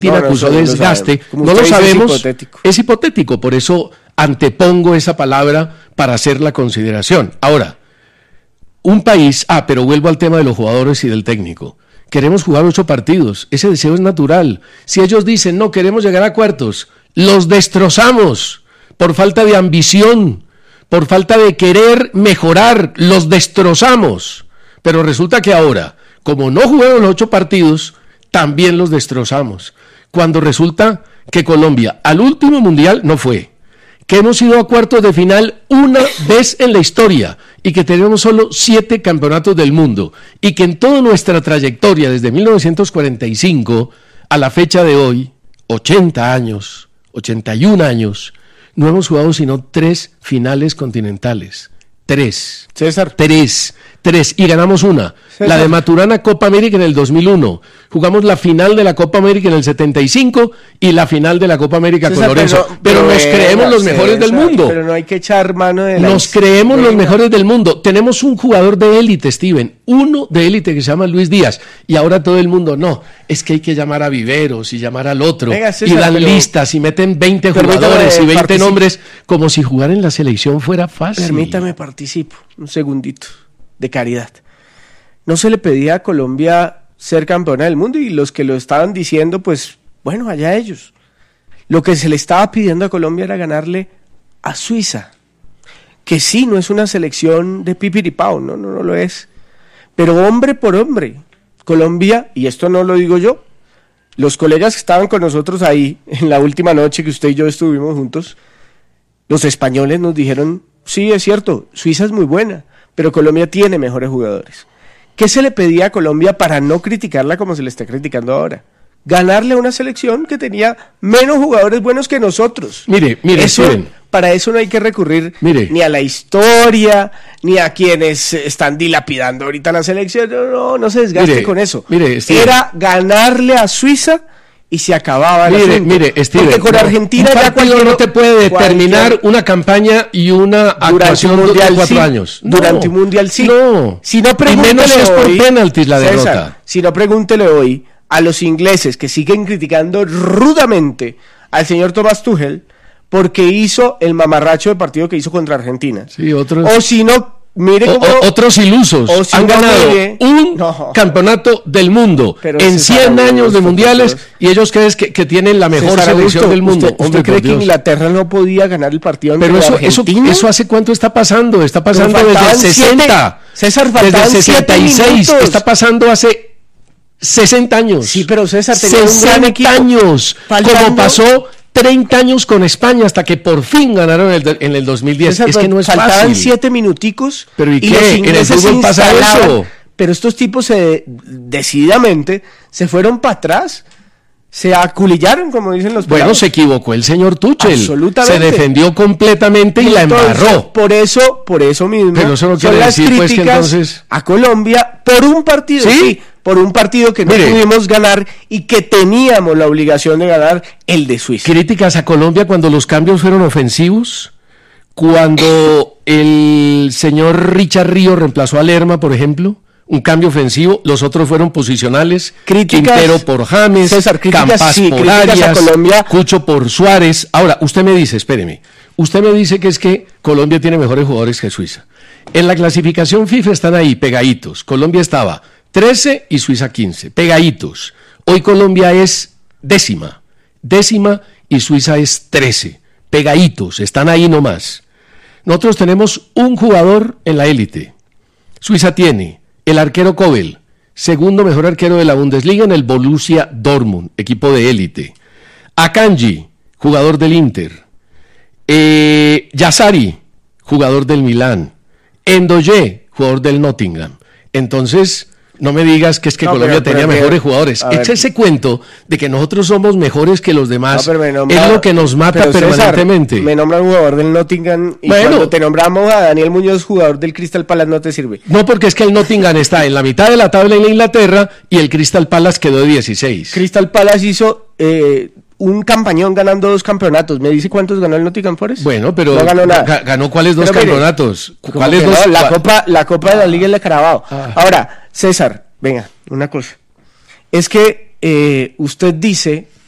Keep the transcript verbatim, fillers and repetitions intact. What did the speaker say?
no, no, acusó desgaste, no, no lo sabemos, es hipotético. es hipotético, por eso antepongo esa palabra para hacer la consideración. Ahora, un país, ah, pero vuelvo al tema de los jugadores y del técnico. Queremos jugar ocho partidos, ese deseo es natural. Si ellos dicen, no, queremos llegar a cuartos, los destrozamos por falta de ambición, por falta de querer mejorar, los destrozamos. Pero resulta que ahora, como no jugaron los ocho partidos, también los destrozamos. Cuando resulta que Colombia al último mundial no fue, que hemos ido a cuartos de final una vez en la historia y que tenemos solo siete campeonatos del mundo y que en toda nuestra trayectoria desde mil novecientos cuarenta y cinco a la fecha de hoy, ochenta años, ochenta y un años, no hemos jugado sino tres finales continentales. Tres. César. Tres. Tres. Y ganamos una. César. La de Maturana Copa América en el dos mil uno. Jugamos la final de la Copa América en el setenta y cinco y la final de la Copa América César, con Lorenzo. Pero, pero, pero nos creemos los César, mejores del mundo. Pero no hay que echar mano de la... Nos creemos venga. los mejores del mundo. Tenemos un jugador de élite, Steven. Uno de élite que se llama Luis Díaz. Y ahora todo el mundo, no, es que hay que llamar a Viveros y llamar al otro. Venga, César, y dan pero... listas y meten veinte jugadores y veinte participo. nombres como si jugar en la selección fuera fácil. Permítame participo. Un segundito de caridad. No se le pedía a Colombia ser campeona del mundo y los que lo estaban diciendo, pues, bueno, allá ellos. Lo que se le estaba pidiendo a Colombia era ganarle a Suiza, que sí, no es una selección de pipiripao, no, no, no lo es, pero hombre por hombre, Colombia, y esto no lo digo yo, los colegas que estaban con nosotros ahí en la última noche que usted y yo estuvimos juntos, los españoles nos dijeron, sí, es cierto, Suiza es muy buena, pero Colombia tiene mejores jugadores. ¿Qué se le pedía a Colombia para no criticarla como se le está criticando ahora? Ganarle a una selección que tenía menos jugadores buenos que nosotros. Mire, mire, eso, Steven. Para eso no hay que recurrir mire. ni a la historia, ni a quienes están dilapidando ahorita la selección. No, no, no se desgaste mire, con eso. Mire, Era ganarle a Suiza y se acababa el mire, asunto. Mire, Steven, porque con no, Argentina un ya partido no te puede determinar cualquier... una campaña y una actuación de cuatro sí, años. No, durante un mundial sí. No. Si no, y menos es por hoy, penaltis la César, derrota. Si no, pregúntele hoy a los ingleses que siguen criticando rudamente al señor Thomas Tuchel porque hizo el mamarracho de partido que hizo contra Argentina. Sí, otros. O si no, mire o, cómo, o, otros ilusos o si han no ganado mire, un no. campeonato del mundo pero en cien años de mundiales todos. Y ellos creen que, que tienen la mejor César selección Augusto, del mundo. ¿Usted, Hombre, usted cree Dios. que Inglaterra no podía ganar el partido ante Pero eso, eso, Argentina? eso hace cuánto está pasando, está pasando Pero desde el sesenta, siete, César, desde el sesenta y seis, minutos. está pasando hace sesenta años. Sí, pero César tenía un gran equipo. sesenta años, Faltando... como pasó treinta años con España hasta que por fin ganaron el, en el dos mil diez. César, es que no es faltaban fácil. siete minuticos. Pero ¿y, y qué? los En el fútbol pasa eso. Pero estos tipos se decididamente se fueron para atrás. Se aculillaron, como dicen los Bueno, pelados. se equivocó el señor Tuchel. Absolutamente. Se defendió completamente y, y la entonces, embarró. Por eso, por eso mismo, pero eso no son quiere las decir, críticas pues, que entonces... a Colombia por un partido. ¿Sí? Sí, por un partido que no Mire, pudimos ganar y que teníamos la obligación de ganar, el de Suiza. Críticas a Colombia cuando los cambios fueron ofensivos, cuando el señor Richard Río reemplazó a Lerma, por ejemplo. Un cambio ofensivo, los otros fueron posicionales, críticas, Quintero por James, César, críticas, Campas sí, por Arias, a Colombia. Cucho por Suárez. Ahora, usted me dice, espéreme, usted me dice que es que Colombia tiene mejores jugadores que Suiza. En la clasificación FIFA están ahí, pegaditos. Colombia estaba trece y Suiza quince, pegaditos. Hoy Colombia es décima, décima y Suiza es trece, pegaditos, están ahí nomás. Nosotros tenemos un jugador en la élite. Suiza tiene el arquero Kobel, segundo mejor arquero de la Bundesliga en el Borussia Dortmund, equipo de élite. Akanji, jugador del Inter. Eh, Yassari, jugador del Milán. Endoye, jugador del Nottingham. Entonces, no me digas que es que no, Colombia pero, tenía pero, mejores pero, jugadores. Echa ese cuento de que nosotros somos mejores que los demás. No, nombra, es lo que nos mata permanentemente. César, me nombra un jugador del Nottingham y bueno, cuando te nombramos a Daniel Muñoz, jugador del Crystal Palace, no te sirve. No, porque es que el Nottingham está en la mitad de la tabla en Inglaterra y el Crystal Palace quedó de dieciséis. Crystal Palace hizo eh, un campañón ganando dos campeonatos. ¿Me dice cuántos ganó el Nottingham Forest? Bueno, pero no ganó nada. Ga- ¿Ganó cuáles dos pero campeonatos? Mire, ¿Cuáles dos? No, la, copa, la Copa de la Liga es la Carabao. Ah. Ahora, César, venga, una cosa. Es que eh, usted dice